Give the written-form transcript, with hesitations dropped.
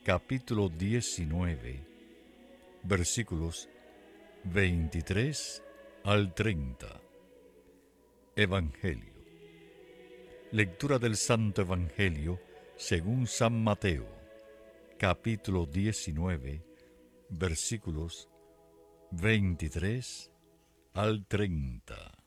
capítulo 19, versículos 23 al 30. Evangelio. Lectura del Santo Evangelio según San Mateo, capítulo 19, versículos 23 al 30.